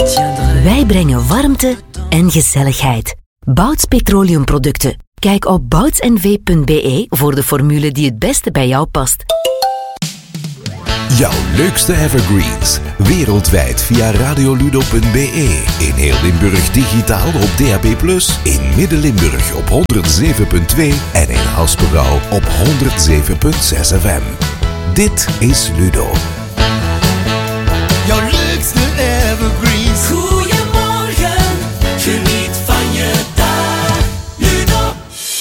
Wij brengen warmte en gezelligheid. Bouts Petroleumproducten. Kijk op boutsnv.be voor de formule die het beste bij jou past. Jouw leukste evergreens. Wereldwijd via radioludo.be. In heel Limburg digitaal op DAB+. In Midden-Limburg op 107.2. En in Haspengouw op 107.6 FM. Dit is Ludo. Jouw leukste evergreens. Goedemorgen, geniet van je dag. Ludo.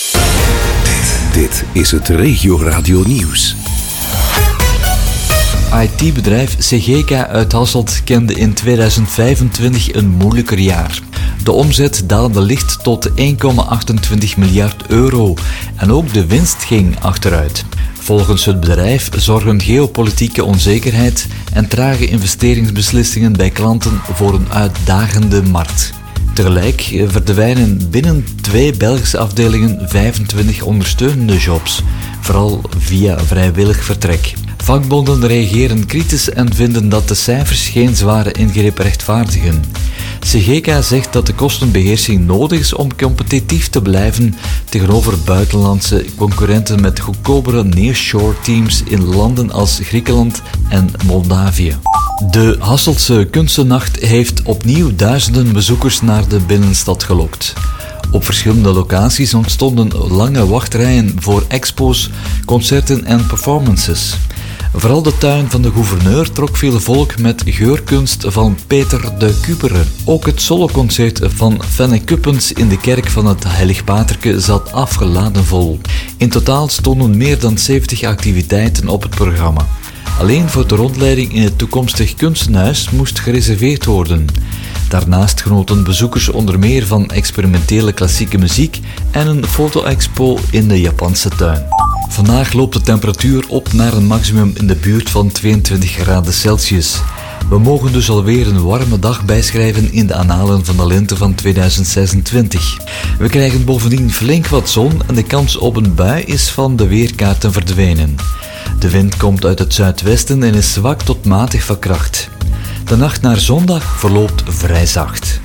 Dit is het Regio Radio Nieuws. IT-bedrijf CGK uit Hasselt kende in 2025 een moeilijker jaar. De omzet daalde licht tot 1,28 miljard euro en ook de winst ging achteruit. Volgens het bedrijf zorgen geopolitieke onzekerheid en trage investeringsbeslissingen bij klanten voor een uitdagende markt. Tegelijk verdwijnen binnen 2 Belgische afdelingen 25 ondersteunende jobs, vooral via vrijwillig vertrek. Vakbonden reageren kritisch en vinden dat de cijfers geen zware ingreep rechtvaardigen. CGK zegt dat de kostenbeheersing nodig is om competitief te blijven tegenover buitenlandse concurrenten met goedkopere nearshore teams in landen als Griekenland en Moldavië. De Hasseltse Kunstennacht heeft opnieuw duizenden bezoekers naar de binnenstad gelokt. Op verschillende locaties ontstonden lange wachtrijen voor expo's, concerten en performances. Vooral de tuin van de gouverneur trok veel volk met geurkunst van Peter de Kupere. Ook het soloconcert van Fenne Kuppens in de kerk van het Heilig Paterke zat afgeladen vol. In totaal stonden meer dan 70 activiteiten op het programma. Alleen voor de rondleiding in het toekomstig kunstenhuis moest gereserveerd worden. Daarnaast genoten bezoekers onder meer van experimentele klassieke muziek en een foto-expo in de Japanse tuin. Vandaag loopt de temperatuur op naar een maximum in de buurt van 22 graden Celsius. We mogen dus alweer een warme dag bijschrijven in de annalen van de lente van 2026. We krijgen bovendien flink wat zon en de kans op een bui is van de weerkaarten verdwenen. De wind komt uit het zuidwesten en is zwak tot matig van kracht. De nacht naar zondag verloopt vrij zacht.